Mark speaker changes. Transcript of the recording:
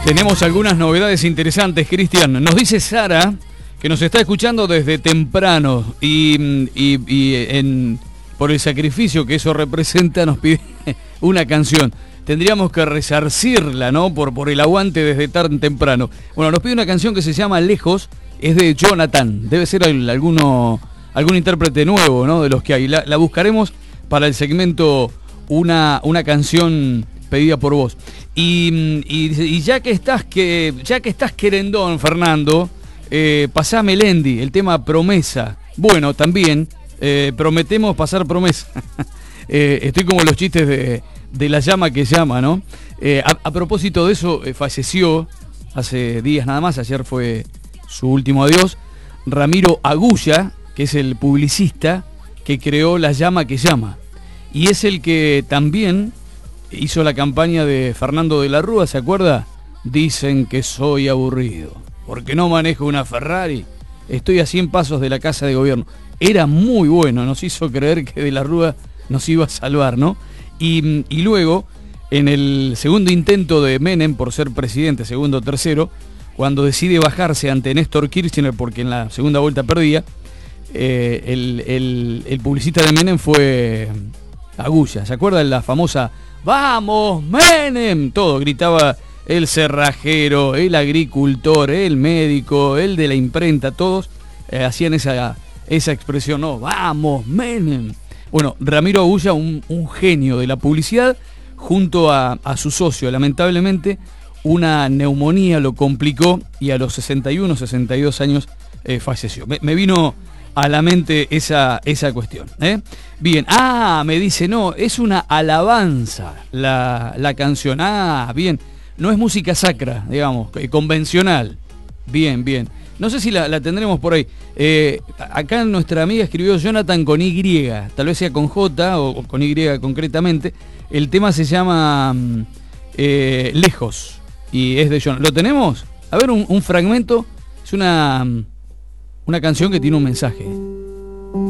Speaker 1: Tenemos algunas novedades interesantes, Cristian. Nos dice Sara que nos está escuchando desde temprano por el sacrificio que eso representa nos pide una canción. Tendríamos que resarcirla, ¿no? Por el aguante desde tan temprano. Bueno, nos pide una canción que se llama Lejos, es de Jonathan. Debe ser algún intérprete nuevo, ¿no? De los que hay. La buscaremos para el segmento una canción pedida por vos. Y ya que estás querendón, Fernando, pasá Melendi, el tema Promesa. Bueno, también prometemos pasar promesa. Estoy como los chistes de la llama que llama, ¿no? A propósito de eso, falleció hace días nada más, ayer fue su último adiós, Ramiro Agulla, que es el publicista que creó La Llama que Llama. Y es el que también hizo la campaña de Fernando de la Rúa, ¿se acuerda? Dicen que soy aburrido, porque no manejo una Ferrari, estoy a 100 pasos de la casa de gobierno. Era muy bueno, nos hizo creer que de la Rúa nos iba a salvar, ¿no? Y luego, en el segundo intento de Menem por ser presidente, segundo o tercero, cuando decide bajarse ante Néstor Kirchner, porque en la segunda vuelta perdía, el publicista de Menem fue Agulla. ¿Se acuerdan la famosa ¡Vamos, Menem! Todo, gritaba el cerrajero, el agricultor, el médico, el de la imprenta, todos hacían esa expresión, ¿no? ¡Vamos, Menem! Bueno, Ramiro Agulla, un genio de la publicidad, junto a su socio. Lamentablemente, una neumonía lo complicó y a los 61, 62 años falleció. Me vino a la mente esa cuestión. Bien, me dice, no, es una alabanza la canción. Bien, no es música sacra, digamos, convencional. Bien. No sé si la tendremos por ahí. Acá nuestra amiga escribió Jonathan con Y, tal vez sea con J o con Y concretamente. El tema se llama Lejos y es de Jonathan. ¿Lo tenemos? A ver, un fragmento. Es una canción que tiene un mensaje.